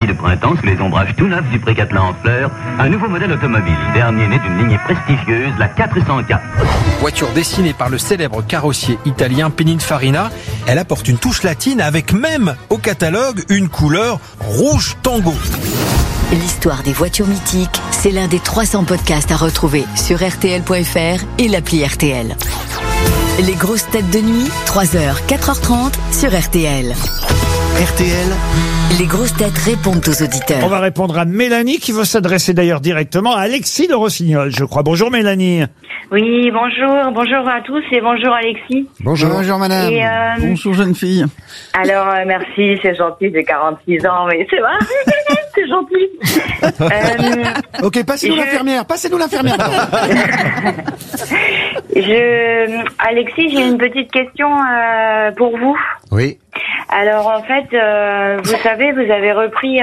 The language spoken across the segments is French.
de printemps sous les ombrages tout neufs du Pré-Catelan en fleurs, un nouveau modèle automobile, dernier né d'une lignée prestigieuse, la 404. Voiture dessinée par le célèbre carrossier italien Pininfarina, elle apporte une touche latine avec même au catalogue une couleur rouge tango. L'histoire des voitures mythiques, c'est l'un des 300 podcasts à retrouver sur RTL.fr et l'appli RTL. Les grosses têtes de nuit, 3h, 4h30 sur RTL. RTL, les grosses têtes répondent aux auditeurs. On va répondre à Mélanie qui veut s'adresser d'ailleurs directement à Alexis de Rossignol, je crois. Bonjour Mélanie. Oui, bonjour à tous et bonjour Alexis. Bonjour madame. Et, bonjour jeune fille. Alors merci, c'est gentil, j'ai 46 ans, mais c'est vrai, c'est gentil. Ok, passez-nous l'infirmière. Alexis, j'ai une petite question pour vous. Oui. Alors en fait, vous savez, vous avez repris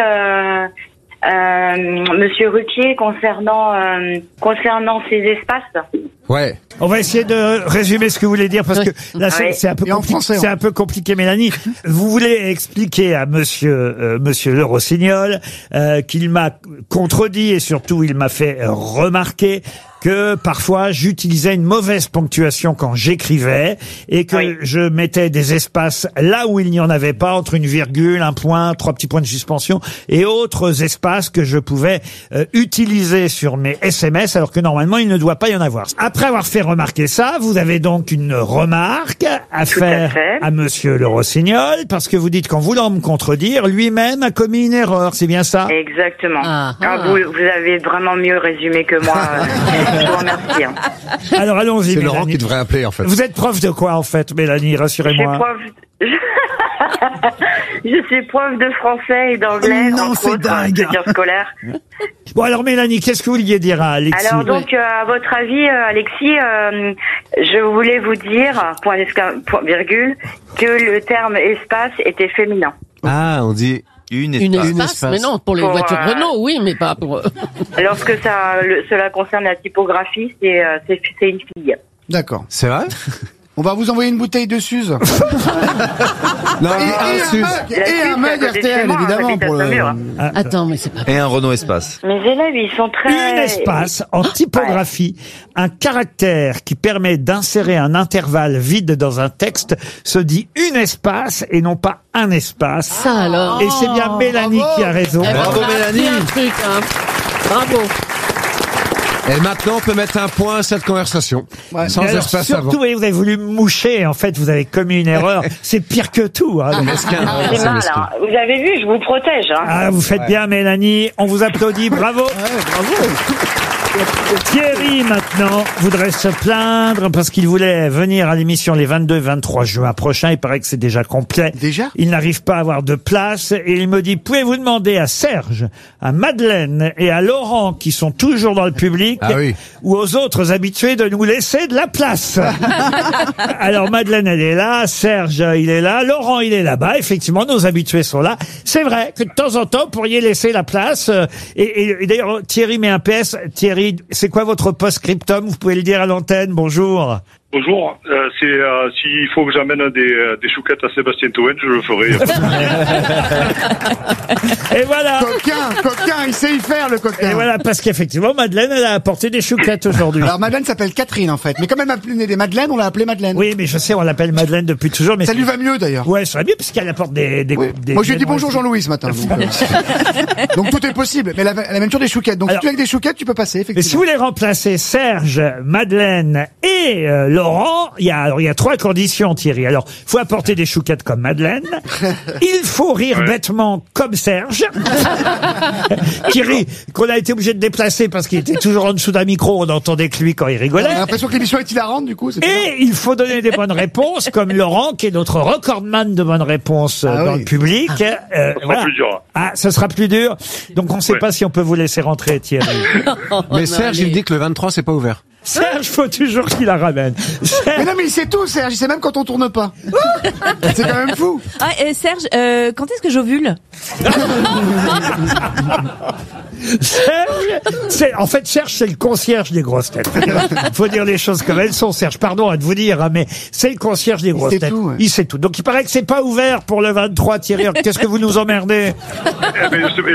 Monsieur Ruquier concernant ces espaces. Ouais. On va essayer de résumer ce que vous voulez dire parce que là c'est un peu compliqué. C'est un peu compliqué, Mélanie. Vous voulez expliquer à Monsieur Le Rossignol qu'il m'a contredit et surtout il m'a fait remarquer que parfois j'utilisais une mauvaise ponctuation quand j'écrivais et que je mettais des espaces là où il n'y en avait pas, entre une virgule, un point, 3 petits points de suspension et autres espaces que je pouvais utiliser sur mes SMS alors que normalement il ne doit pas y en avoir. Après avoir fait remarquer ça, vous avez donc une remarque à faire à Monsieur Le Rossignol parce que vous dites qu'en voulant me contredire, lui-même a commis une erreur, c'est bien ça? Exactement. Vous avez vraiment mieux résumé que moi. Je vous remercie. Alors allons-y, C'est Mélanie. Laurent qui devrait appeler en fait. Vous êtes prof de quoi en fait, Mélanie? Rassurez-moi. Je suis prof de français et d'anglais. Non, c'est dingue. Scolaire. Bon alors Mélanie, qu'est-ce que vous vouliez dire à Alexis? Alors donc à votre avis, Alexis, je voulais vous dire, point virgule, que le terme espace était féminin. Ah, on dit une espace. Mais non, pour les voitures Renault, oui, mais pas pour... Lorsque cela concerne la typographie, c'est une fille. D'accord. C'est vrai? On va vous envoyer une bouteille de Suze. Non, et un mug RTL, évidemment. Pour le... Attends, mais c'est pas... Et un Renault Espace. Mes élèves, ils sont très... Une espace, en typographie, un caractère qui permet d'insérer un intervalle vide dans un texte se dit une espace et non pas un espace. Ça alors. Et c'est bien Mélanie qui a raison. Bravo Mélanie. Un truc, hein. Bravo. Et maintenant, on peut mettre un point à cette conversation. Ouais. Sans alors, espace surtout, avant. vous avez voulu me moucher. En fait, vous avez commis une erreur. C'est pire que tout. Hein, c'est mal, hein. Vous avez vu, je vous protège. Hein. Ah, vous faites bien, Mélanie. On vous applaudit. Bravo. Bravo. Thierry, maintenant, voudrait se plaindre parce qu'il voulait venir à l'émission les 22 et 23 juin prochains. Il paraît que c'est déjà complet. Déjà? Il n'arrive pas à avoir de place et il me dit, pouvez-vous demander à Serge, à Madeleine et à Laurent, qui sont toujours dans le public, ou aux autres habitués de nous laisser de la place. Alors, Madeleine, elle est là. Serge, il est là. Laurent, il est là-bas. Effectivement, nos habitués sont là. C'est vrai que de temps en temps, vous pourriez laisser la place. Et d'ailleurs, Thierry met un PS. Thierry, c'est quoi votre post-scriptum? Vous pouvez le dire à l'antenne. Bonjour. Bonjour, s'il faut que j'amène des chouquettes à Sébastien Toen, je le ferai. Et voilà. Coquin, il sait y faire le coquin. Et voilà, parce qu'effectivement, Madeleine, elle a apporté des chouquettes aujourd'hui. Alors Madeleine s'appelle Catherine en fait, mais comme elle m'a appelé des Madeleines, on l'a appelée Madeleine. Oui, mais je sais, on l'appelle Madeleine depuis toujours. Mais ça lui va mieux d'ailleurs. Ouais, ça va mieux parce qu'elle apporte des Moi, je lui ai dit bonjour Jean-Louis ce matin. Donc tout est possible. Mais elle amène toujours des chouquettes. Donc si tu as avec des chouquettes, tu peux passer, effectivement. Mais si vous voulez remplacer Serge, Madeleine et Laurent, il y a 3 conditions, Thierry. Alors, faut apporter des chouquettes comme Madeleine. Il faut rire bêtement comme Serge. Thierry, qu'on a été obligé de déplacer parce qu'il était toujours en dessous d'un micro, on entendait que lui quand il rigolait. On a l'impression que l'émission est hilarante, du coup. Et il faut donner des bonnes réponses, comme Laurent, qui est notre recordman de bonnes réponses dans le public. Ça sera plus dur. Ah, ça sera plus dur. Donc, on ne sait pas si on peut vous laisser rentrer, Thierry. Mais Serge, il dit que le 23, c'est pas ouvert. Serge, faut toujours qu'il la ramène. Mais non, mais il sait tout, Serge. Il sait même quand on tourne pas. C'est quand même fou. Ah, Serge, quand est-ce que j'ovule? Serge, en fait, Serge, c'est le concierge des grosses têtes. Faut dire les choses comme elles sont, Serge. Pardon à de vous dire, hein, mais c'est le concierge des grosses têtes. Tout, il sait tout. Donc, il paraît que c'est pas ouvert pour le 23, Thierry. Qu'est-ce que vous nous emmerdez?